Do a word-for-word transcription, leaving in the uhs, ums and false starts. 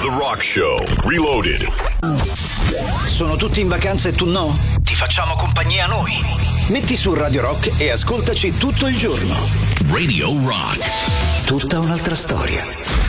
The Rock Show, Reloaded. Sono tutti in vacanza e tu no? Ti facciamo compagnia noi. Metti su Radio Rock e ascoltaci tutto il giorno. Radio Rock. Tutta un'altra storia.